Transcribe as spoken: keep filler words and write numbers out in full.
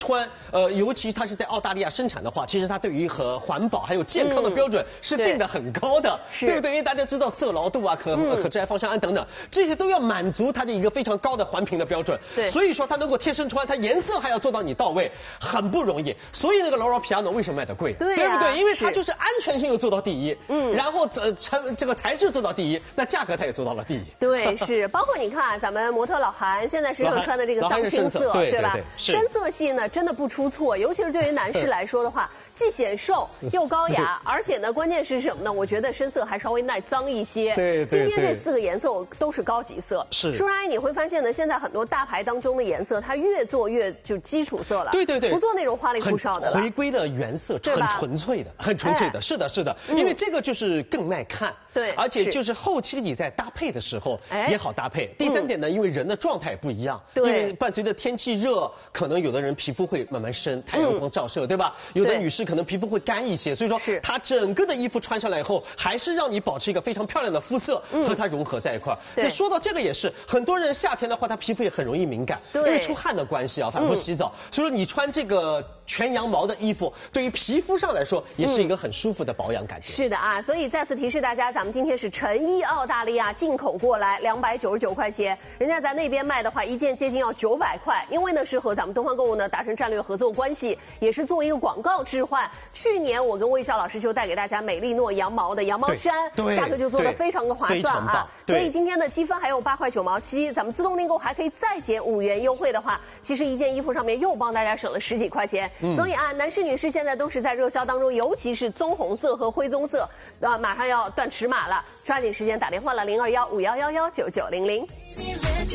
穿，呃，尤其它是在澳大利亚生产的话，其实它对于和环保还有健康的标准是定得很高的，嗯、对不对？因为大家知道色牢度啊、可、嗯、可致癌芳香胺等等，这些都要满足它的一个非常高的环评的标准。 对， 所以说它能够贴身穿，它颜色还要做到你到位，很不容易。所以那个劳劳皮亚诺为什么卖的贵？ 对、啊， 对不对？因为它就是安全性又做到第一，嗯，然后这成这个材质做到第一，那价格它也做到了第一。 对，是包括你看咱们模特老韩现在身上穿的这个藏青色， 对对吧？ 对对深色系呢真的不出错。尤其是对于男士来说的话，既显瘦又高雅，而且呢，关键是什么呢？我觉得深色还稍微耐脏一些。 对， 今天这四个颜色都是高级色。 是。 舒然，你会发现呢，现在很多大牌当中的颜色，它越做越就基础色了。 对对对， 不做那种花里胡哨的了。 回归的原色，很纯粹的，很纯粹的。是的，是的，因为这个就是更耐看。 对， 而且就是后期你在搭配的时候也好搭配。第三点呢，因为人的状态不一样，因为伴随着天气热，可能有的人皮肤会慢慢深。太阳光照射，嗯、对吧？有的女士可能皮肤会干一些，所以说它整个的衣服穿上来以后，还是让你保持一个非常漂亮的肤色，嗯、和它融合在一块儿。那说到这个也是，很多人夏天的话，他皮肤也很容易敏感，因为出汗的关系啊，反复洗澡，嗯、所以说你穿这个全羊毛的衣服，对于皮肤上来说也是一个很舒服的保养感觉。 嗯、是的啊，所以再次提示大家，咱们今天是成衣澳大利亚进口过来，两百九十九块钱，人家在那边卖的话，一件接近要九百块，因为呢是和咱们东方购物呢达成战略合作关系。也是做一个广告置换。去年我跟魏少老师就带给大家美丽诺羊毛的羊毛衫，价格就做得非常的划算啊。所以今天的积分还有八块九毛七，咱们自动订购还可以再减五元优惠的话，其实一件衣服上面又帮大家省了十几块钱。嗯、所以啊，男士女士现在都是在热销当中，尤其是棕红色和灰棕色，啊，马上要断尺码了，抓紧时间打电话了零二幺五幺幺幺九九零零。